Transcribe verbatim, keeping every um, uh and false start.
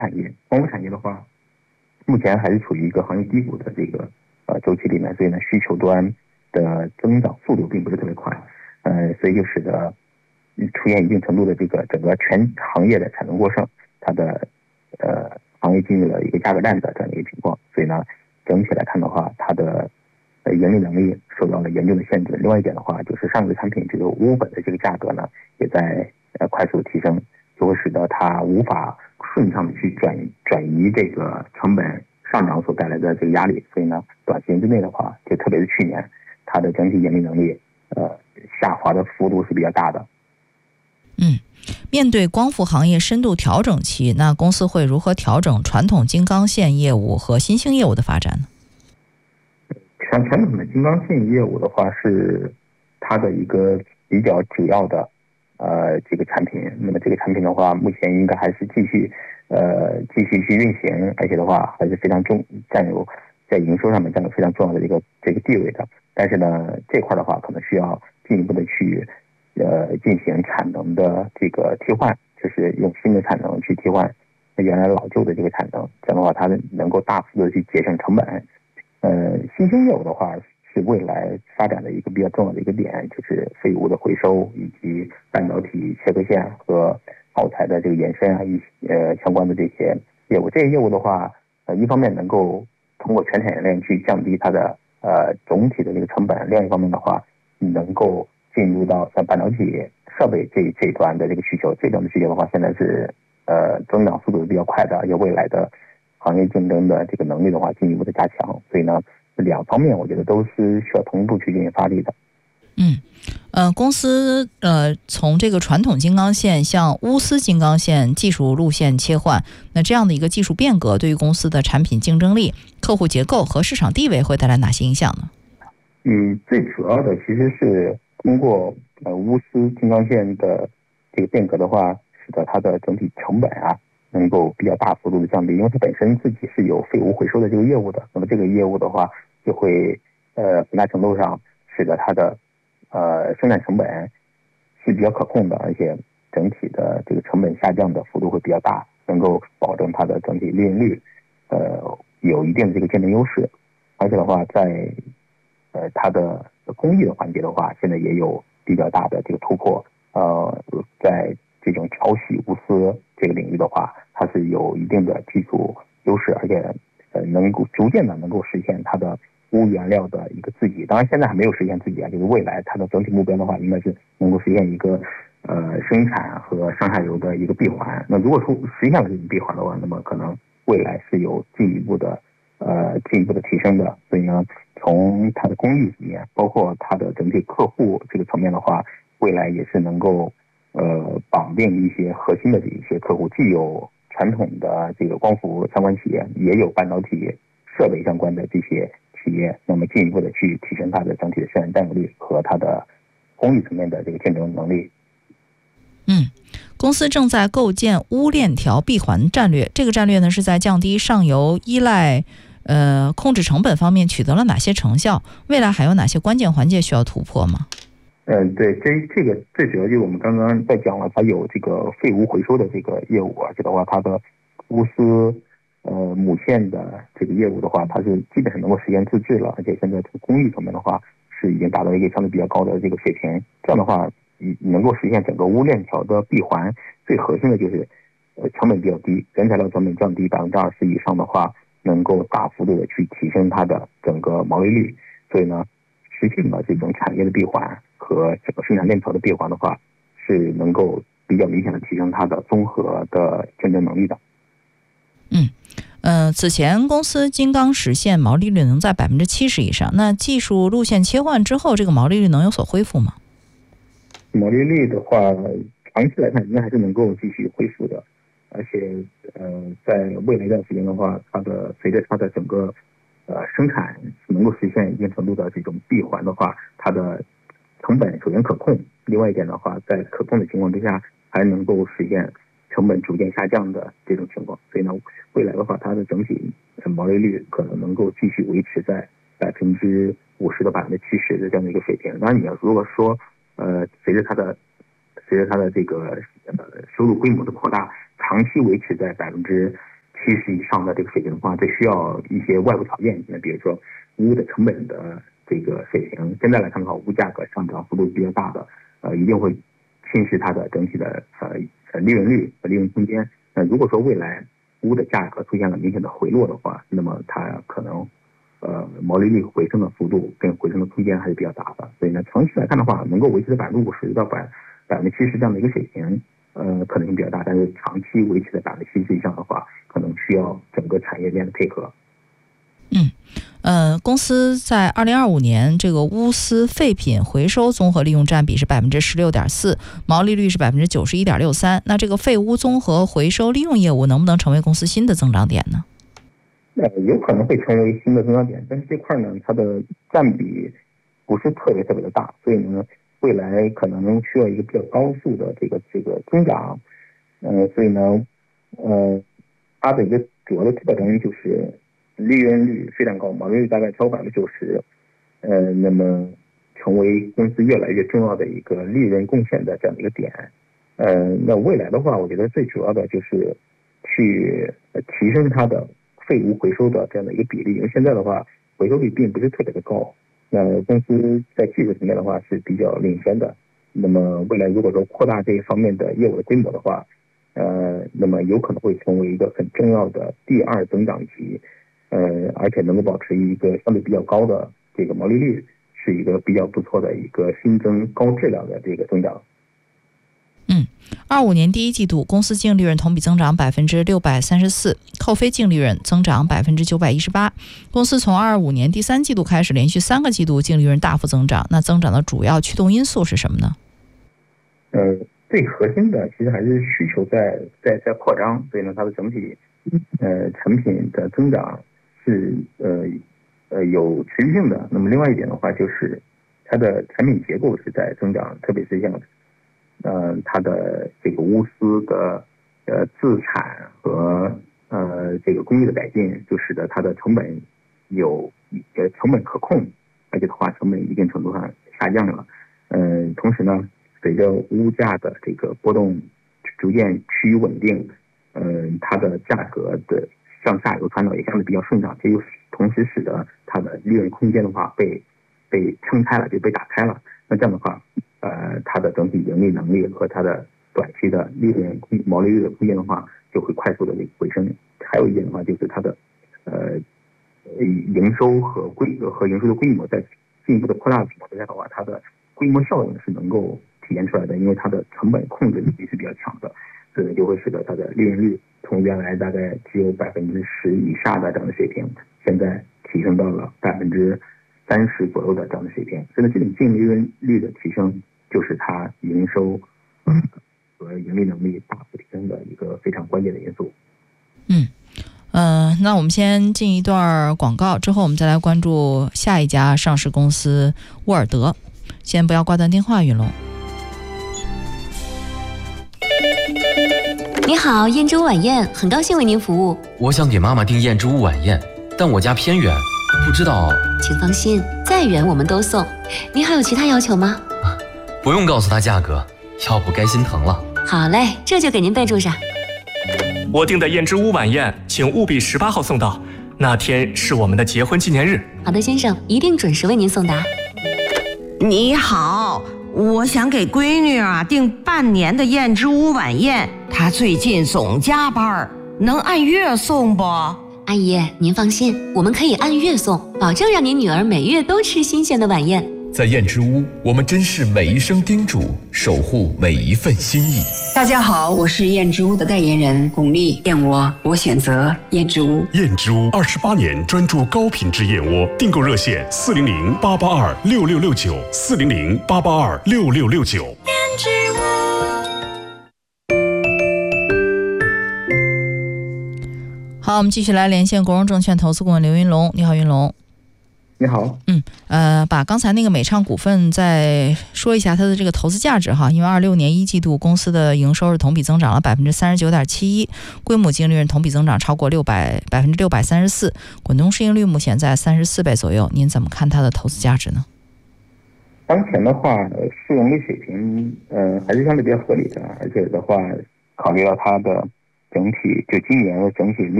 产业，光伏产业的话，目前还是处于一个行业低谷的这个呃周期里面，所以呢，需求端的增长速度并不是特别快，呃，所以就使得出现一定程度的这个整个全行业的产能过剩，它的呃行业进入了一个价格战的这样一个情况，所以呢，整体来看的话，它的呃盈利能力受到了严重的限制。另外一点的话，就是上游产品这个钨粉的这个价格呢，也在呃快速提升，就会使得它无法顺畅的去转转移这个成本上涨所带来的这个压力，所以呢，短时间之内的话，就特别是去年，它的整体盈利能力呃下滑的幅度是比较大的。 嗯，面对光伏行业深度调整期，那公司会如何调整传统金刚线业务和新兴业务的发展呢？ 传传统的金刚线业务的话，是它的一个比较主要的呃这个产品。那么这个产品的话，目前应该还是继续呃继续去运行，而且的话还是非常重占有在营收上面占有非常重要的一个这个地位的。但是呢，这块的话可能需要进一步的去呃进行产能的这个替换，就是用新的产能去替换原来老旧的这个产能，这样的话它能够大幅度的去节省成本。呃，新兴业务的话是未来发展的一个比较重要的一个点，就是废物的回收以及半导体切割线和耗材的这个延伸啊，一呃相关的这些业务。这些业务的话，呃，一方面能够通过全产业链去降低它的呃总体的这个成本，另一方面的话，能够进入到像半导体设备这这一端的这个需求，这端的需求的话，现在是呃增长速度比较快的，而且未来的行业竞争的这个能力的话进一步的加强，所以呢，两方面我觉得都是需要同步去进行发力的。 嗯，呃，公司呃从这个传统金刚线向钨丝金刚线技术路线切换，那这样的一个技术变革对于公司的产品竞争力、客户结构和市场地位会带来哪些影响呢？ 嗯，最主要的其实是通过呃钨丝金刚线的这个变革的话，使得它的整体成本啊能够比较大幅度的降低，因为它本身自己是有废物回收的这个业务的，那么这个业务的话就会呃很大程度上使得它的呃生产成本是比较可控的，而且整体的这个成本下降的幅度会比较大，能够保证它的整体利润率呃有一定的这个竞争优势，而且的话在呃，它的工艺的环节的话，现在也有比较大的这个突破。呃，在这种潮洗钨丝这个领域的话，它是有一定的技术优势，而且呃，能够逐渐的能够实现它的钨原料的一个自给。当然，现在还没有实现自己啊，就是未来它的整体目标的话，应该是能够实现一个呃生产和上下游的一个闭环。那如果说实现了这种闭环的话，那么可能未来是有进一步的呃进一步的提升的。所以呢，从它的工艺层面，包括它的整体客户这个层面的话，未来也是能够呃绑定一些核心的这一些客户，既有传统的这个光伏相关企业，也有半导体设备相关的这些企业，那么进一步的去提升它的整体的生产占有率和它的工艺层面的这个竞争能力。 嗯，公司正在构建钨链条闭环战略，这个战略呢是在降低上游依赖呃，控制成本方面取得了哪些成效？未来还有哪些关键环节需要突破吗？ 嗯，对，这这个最主要就是我们刚刚在讲了，它有这个废物回收的这个业务，而且的话，它的钨丝呃母线的这个业务的话，它是基本上能够实现自制了，而且现在这个工艺层面的话，是已经达到一个相对比较高的这个水平。这样的话，能够实现整个钨链条的闭环，最核心的就是呃成本比较低，原材料成本降低百分之二十以上的话，能够大幅度的去提升它的整个毛利率。所以呢，实现了这种产业的闭环和整个生产链条的闭环的话，是能够比较明显的提升它的综合的竞争能力的。 嗯，呃，此前公司金刚实现毛利率能在百分之七十以上，那技术路线切换之后，这个毛利率能有所恢复吗？ 毛利率的话，长期来看应该还是能够继续恢复的，而且呃，在未来一段时间的话，它的随着它的整个呃生产能够实现一定程度的这种闭环的话，它的成本首先可控，另外一点的话，在可控的情况之下，还能够实现成本逐渐下降的这种情况。所以呢，未来的话，它的整体毛利率可能能够继续维持在百分之五十到百分之七十的这样的一个水平。当然，你要如果说呃，随着它的随着它的这个呃收入规模的扩大，长期维持在百分之七十以上的这个水平的话，这需要一些外部条件，那比如说钨的成本的这个水平。现在来看的话，钨价格上涨幅度比较大的，呃，一定会侵蚀它的整体的呃呃利润率和利润空间。那如果说未来钨的价格出现了明显的回落的话，那么它可能呃毛利率回升的幅度跟回升的空间还是比较大的。所以呢，长期来看的话，能够维持百分之五十到百百分之七十这样的一个水平，呃，可能性比较大。但是长期维持在百分之七十以上的话，可能需要整个产业链的配合。 嗯，呃，公司在二零二五年这个钨丝废品回收综合利用占比是百分之十六点四，毛利率是百分之九十一点六三。那这个废钨综合回收利用业务能不能成为公司新的增长点呢？ 呃，有可能会成为新的增长点，但是这块呢，它的占比不是特别特别的大，所以呢，未来可能需要一个比较高速的这个这个增长。呃，所以呢，呃，它的一个主要的特征就是利润率非常高，毛利率大概超过百分之九十，呃，那么成为公司越来越重要的一个利润贡献的这样的一个点。呃，那未来的话，我觉得最主要的就是去提升它的废物回收的这样的一个比例，因为现在的话回收率并不是特别的高。那公司在技术层面的话是比较领先的。那么未来如果说扩大这一方面的业务的规模的话，呃，那么有可能会成为一个很重要的第二增长极。呃，而且能够保持一个相对比较高的这个毛利率，是一个比较不错的一个新增高质量的这个增长。 嗯，二五年第一季度公司净利润同比增长百分之六百三十四，扣非净利润增长百分之九百一十八。公司从二五年第三季度开始，连续三个季度净利润大幅增长。那增长的主要驱动因素是什么呢？ 呃，最核心的其实还是需求在在在扩张，所以呢，它的整体呃产品的增长是呃呃有持续性的。那么另外一点的话，就是它的产品结构是在增长，特别是像呃它的这个钨丝的呃自产和呃这个工艺的改进，就使得它的成本有呃成本可控，而且的话成本一定程度上下降了。嗯、呃，同时呢，随着钨价的这个波动逐渐趋于稳定，嗯、呃，它的价格的向下游传导也相对比较顺畅，这就同时使得它的利润空间的话被被撑开了，就被打开了。那这样的话，呃，它的整体盈利能力和它的短期的利润空毛利率的空间的话，就会快速的回升。还有一点的话，就是它的呃营收和规和营收的规模在进一步的扩大的情况下的话，它的规模效应是能够体现出来的，因为它的成本控制能力是比较强的，所以就会使得它的利润率从原来大概只有百分之十以下的这样的水平，现在提升到了百分之三十左右的这样的水平。所以呢，这种净利润率的提升，就是它营收和盈利能力大幅提升的一个非常关键的因素。 嗯。呃，那我们先进一段广告，之后我们再来关注下一家上市公司沃尔德。先不要挂断电话，云龙。 你好，燕之屋晚宴，很高兴为您服务。 我想给妈妈订燕之屋晚宴，但我家偏远，不知道。 请放心，再远我们都送。您还有其他要求吗？ 不用告诉她价格，要不该心疼了。 好嘞，这就给您备注上。 我订的燕之屋晚宴，请务必十八号送到，那天是我们的结婚纪念日。 好的，先生，一定准时为您送达。 你好，我想给闺女啊订半年的燕之屋晚宴，她最近总加班，能按月送不？ 阿姨，您放心，我们可以按月送，保证让您女儿每月都吃新鲜的晚宴。 在燕之屋，我们珍视每一声叮嘱，守护每一份心意。 大家好，我是燕之屋的代言人巩俐，燕窝我选择燕之屋。 燕之屋二十八年专注高品质燕窝，订购热线四零零八八二六六六九四零零八八二六六六九。燕之屋。好，我们继续来连线国荣证券投资顾问刘云龙。你好，云龙。 你好， 嗯，呃，把刚才那个美创股份再说一下它的这个投资价值哈，因为二六年一季度公司的营收是同比增长了百分之三十九点七一，规模净利润同比增长超过六百百分之六百三十四，滚动市盈率目前在三十四倍左右，您怎么看它的投资价值呢？ 当前的话，市盈率水平，呃，还是相对比较合理的，而且的话，考虑到它的整体就今年的整体利